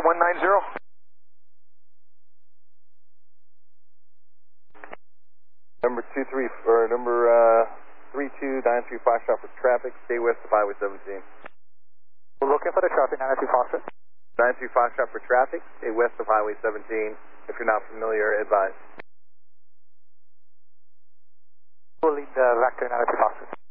190. Number 3293 Foxtrot for traffic, stay west of Highway 17. We're looking for the traffic, 993 Foxtrot. 93 Foxtrot for traffic, stay west of Highway 17. If you're not familiar, advise. We'll lead the vector 993 Foxtrot.